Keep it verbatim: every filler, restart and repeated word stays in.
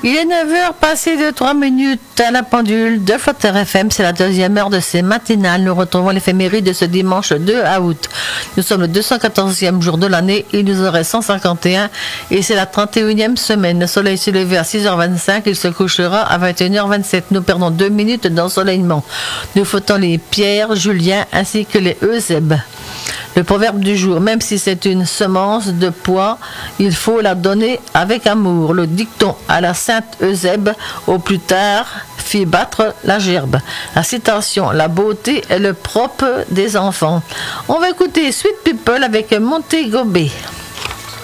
Il est neuf heures passées de trois minutes à la pendule de Flotter F M. C'est la deuxième heure de ces matinales. Nous retrouvons l'éphéméride de ce dimanche deux août. Nous sommes le deux cent quatorzième jour de l'année. Il nous aurait cent cinquante et un et c'est la trente et unième semaine. Le soleil s'est levé à six heures vingt-cinq. Il se couchera à vingt et une heures vingt-sept. Nous perdons deux minutes d'ensoleillement. Nous fêtons les Pierre, Julien ainsi que les Eusèbe. Le proverbe du jour, même si c'est une semence de pois, il faut la donner avec amour. Le dicton à la sainte Eusèbe, au plus tard, fit battre la gerbe. La citation, la beauté est le propre des enfants. On va écouter Sweet People avec Montego Bay.